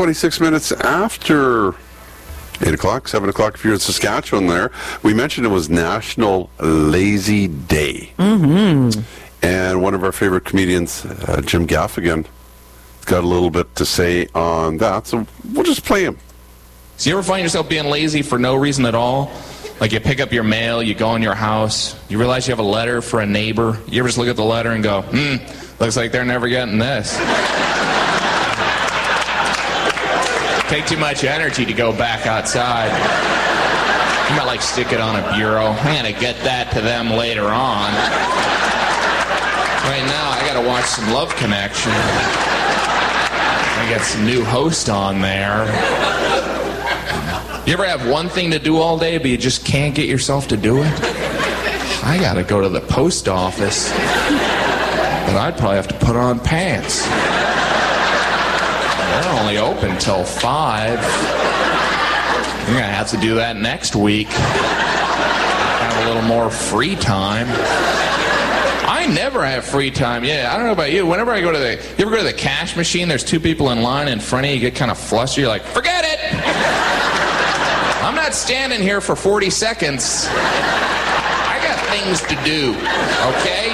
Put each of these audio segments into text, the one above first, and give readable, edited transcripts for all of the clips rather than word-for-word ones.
26 minutes after 8 o'clock, 7 o'clock if you're in Saskatchewan there. We mentioned it was National Lazy Day. Mm-hmm. And one of our favorite comedians, Jim Gaffigan, got a little bit to say on that. So we'll just play him. So you ever find yourself being lazy for no reason at all? Like you pick up your mail, you go in your house, you realize you have a letter for a neighbor. You ever just look at the letter and go, looks like they're never getting this. Take too much energy to go back outside. You might like stick it on a bureau. I'm gonna get that to them later on. Right now, I gotta watch some Love Connection. I got some new host on there. You ever have one thing to do all day, but you just can't get yourself to do it? I gotta go to the post office, but I'd probably have to put on pants. They're only open till 5. You're gonna have to do that next week. Have a little more free time. I never have free time. Yeah, I don't know about you. Whenever I go to you ever go to the cash machine, there's 2 people in line in front of you, you get kind of flustered, you're like, forget it! I'm not standing here for 40 seconds. I got things to do, okay?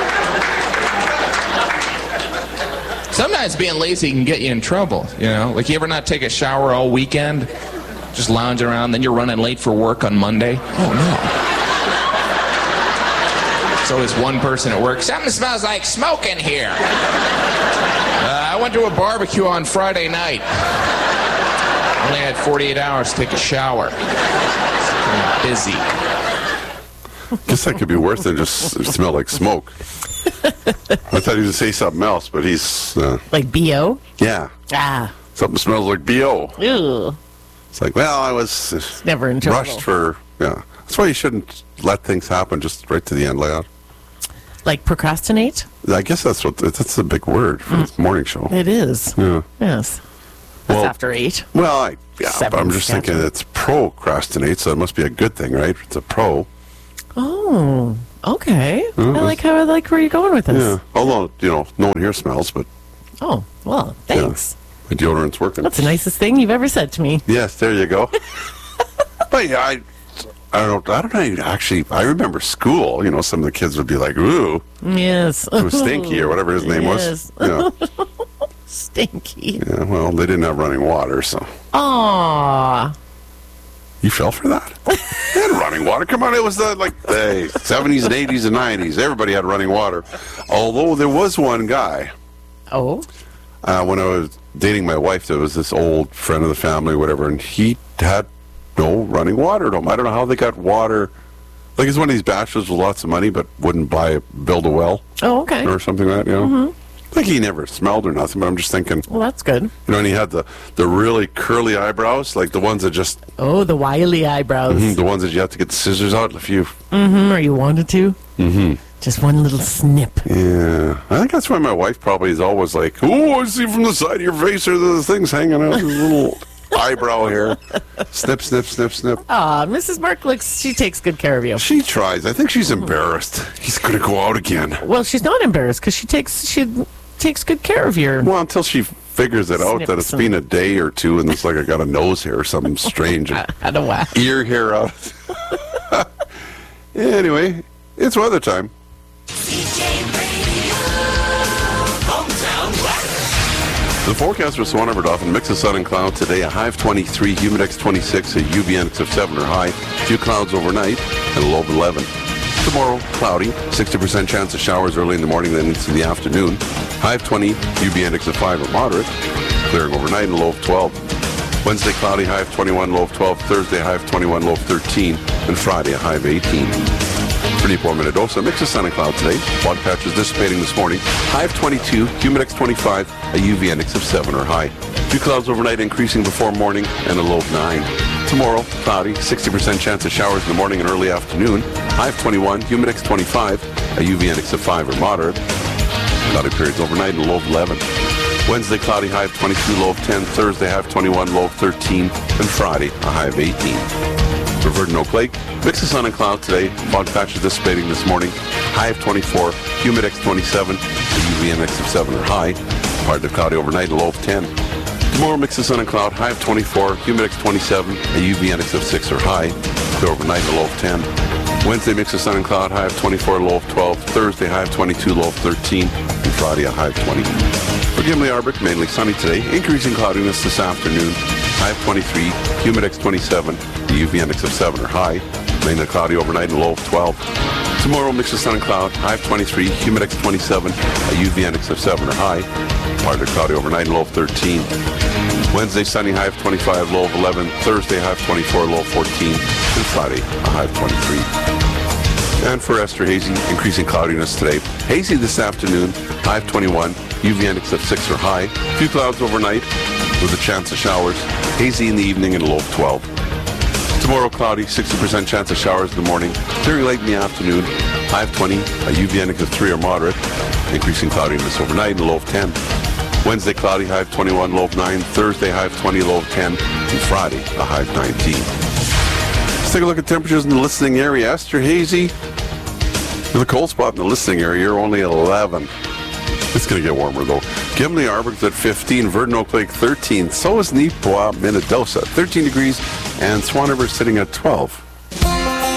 Sometimes being lazy can get you in trouble, you know? Like, you ever not take a shower all weekend? Just lounge around, then you're running late for work on Monday? Oh, no. So there's one person at work, something smells like smoke in here. I went to a barbecue on Friday night. Only had 48 hours to take a shower. I'm busy. Guess that could be worse than just smell like smoke. I thought he was going to say something else, but he's... like B.O.? Yeah. Ah. Something smells like B.O. Ew. It's like, well, I was never in trouble. Rushed for... Yeah. That's why you shouldn't let things happen just right to the end, Leon. Like procrastinate? I guess that's a big word for this morning show. It is. Yeah. Yes. That's after 8. Well, but I'm just thinking it's procrastinate, so it must be a good thing, right? It's a pro. Oh, okay. I like where you're going with this. Yeah. Although, no one here smells, but... Oh, well, thanks. Yeah. My deodorant's working. That's the nicest thing you've ever said to me. Yes, there you go. But yeah, I don't know. Actually, I remember school. Some of the kids would be like, "Ooh, yes, it was Stinky," or whatever his name was. Yeah. Stinky. Yeah. Well, they didn't have running water, so. Aww. You fell for that? They had running water. Come on, it was the 70s and 80s and 90s. Everybody had running water. Although there was one guy. Oh. When I was dating my wife, there was this old friend of the family, whatever, and he had no running water at home. I don't know how they got water. Like, it's one of these bachelors with lots of money, but wouldn't build a well. Oh, okay. Or something like that, Mm-hmm. Like, he never smelled or nothing, but I'm just thinking. Well, that's good. And he had the really curly eyebrows, like the ones that just... Oh, the wily eyebrows. Mm-hmm, the ones that you have to get the scissors out if you... Mm-hmm, or you wanted to. Mm-hmm. Just one little snip. Yeah. I think that's why my wife probably is always like, oh, I see from the side of your face are the things hanging out, this little eyebrow hair. Snip, snip, snip, snip. Ah, Mrs. Mark she takes good care of you. She tries. I think she's embarrassed. He's going to go out again. Well, she's not embarrassed because she takes good care of you. Well, until she figures it out that it's been a day or two and it's like I got a nose hair or something strange. I don't know. Ear hair out. Anyway, it's weather time. The forecast for Swan River Dolphin, mix of sun and cloud today, a high of 23, humidex 26, a UV index of 7 or high, few clouds overnight, and a low of 11. Tomorrow, cloudy, 60% chance of showers early in the morning, then into the afternoon. High of 20, UV index of 5 or moderate, clearing overnight, and a low of 12. Wednesday, cloudy, high of 21, low of 12. Thursday, high of 21, low of 13. And Friday, a high of 18. Pretty poor Minnedosa, mix of sun and cloud today. Fog patches dissipating this morning. High of 22, humidex 25, a UV index of 7 or high. Few clouds overnight increasing before morning, and a low of 9. Tomorrow, cloudy, 60% chance of showers in the morning and early afternoon. High of 21, humidex 25, a UV index of 5 or moderate. Cloudy periods overnight and a low of 11. Wednesday, cloudy, high of 22, low of 10. Thursday, high of 21, low of 13. And Friday, a high of 18. For Verdun Oak Lake, mix of sun and cloud today. Fog patches dissipating this morning. High of 24, humidex 27, a UV index of 7 or high. Partly cloudy overnight, a low of 10. Tomorrow, mix of sun and cloud, high of 24, humidex 27, a UV index of 6 or high. Clear overnight, a low of 10. Wednesday, mix of sun and cloud, high of 24, low of 12. Thursday, high of 22, low of 13. And Friday, a high of 20. For Gimli Arbor, mainly sunny today. Increasing cloudiness this afternoon. High of 23, humidex 27, the UV index of 7 or high. Mainly cloudy overnight and low of 12. Tomorrow, mix of sun and cloud, high of 23, humidex 27, a UV index of 7 or high. Partly cloudy overnight and low of 13. Wednesday, sunny, high of 25, low of 11. Thursday, high of 24, low of 14. And Friday, a high of 23. And for Esther, hazy, increasing cloudiness today. Hazy this afternoon, high of 21, UV index of 6 or high. Few clouds overnight with a chance of showers. Hazy in the evening and low of 12. Tomorrow, cloudy, 60% chance of showers in the morning. Clearing late in the afternoon, high of 20, a UV index of 3 or moderate. Increasing cloudiness overnight and low of 10. Wednesday, cloudy, high of 21, low of 9. Thursday, high of 20, low of 10. And Friday, a high of 19. Let's take a look at temperatures in the listening area. Esther, hazy. There's a cold spot in the listening area. You're only 11. It's going to get warmer, though. Gimli Arbor's at 15. Verdun Oak Lake, 13. So is Neepawa, Minnedosa, 13 degrees. And Swan River sitting at 12.